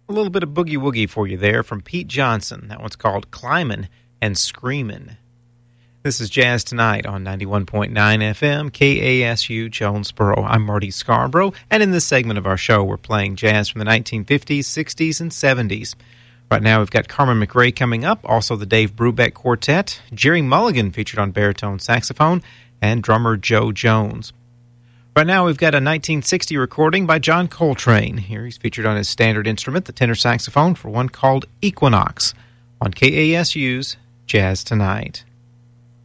A little bit of boogie woogie for you there from Pete Johnson. That one's called Climbin' and Screamin'. This is Jazz Tonight on 91.9 FM, KASU, Jonesboro. I'm Marty Scarborough, and in this segment of our show, we're playing jazz from the 1950s, 60s, and 70s. Right now, we've got Carmen McRae coming up, also the Dave Brubeck Quartet, Jerry Mulligan featured on baritone saxophone, and drummer Joe Jones. Right now, we've got a 1960 recording by John Coltrane. Here he's featured on his standard instrument, the tenor saxophone, for one called Equinox, on KASU's Jazz Tonight.